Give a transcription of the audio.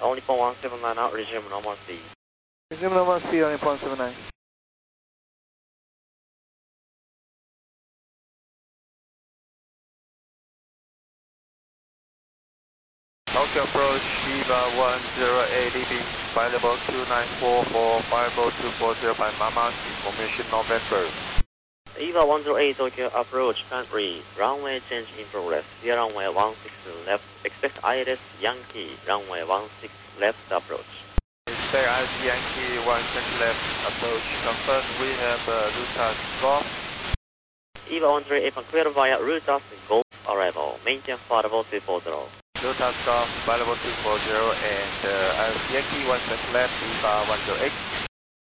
only point 179 out, resume normal speed. Resume normal speed, only 0.79. Tokyo approach, EVA 108 dB, flight level 2944, 50240 by Mama, information November. EVA 108 Tokyo approach, country, runway change in progress, via runway 16 left, expect ILS Yankee, runway 16 left approach. Expect ILS Yankee 16 left approach, confirm we have Rutas Golf. EVA 138 clear via Rutas Golf arrival, maintain flight level 240. Rutas Golf, flight level 240 and ILS Yankee 16 left, EVA 108.